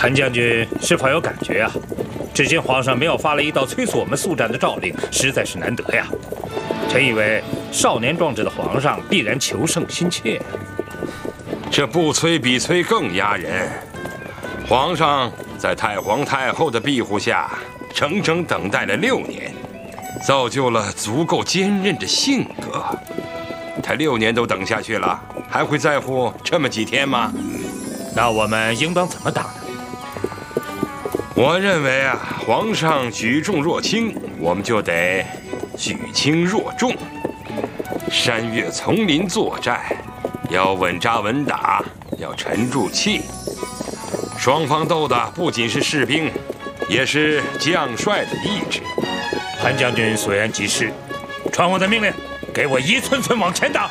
谭将军是否有感觉啊？至今皇上没有发了一道催促我们速战的诏令，实在是难得呀。臣以为少年壮志的皇上必然求胜心切。 这不催比催更压人。皇上在太皇太后的庇护下，整整等待了6年，造就了足够坚韧的性格。他6年都等下去了，还会在乎这么几天吗？ 那我们应当怎么打呢？ 我认为啊，皇上举重若轻，我们就得举轻若重。山岳丛林作战，要稳扎稳打，要沉住气。双方斗的不仅是士兵，也是将帅的意志。 谭将军所言极是，传我的命令，给我一寸寸往前打。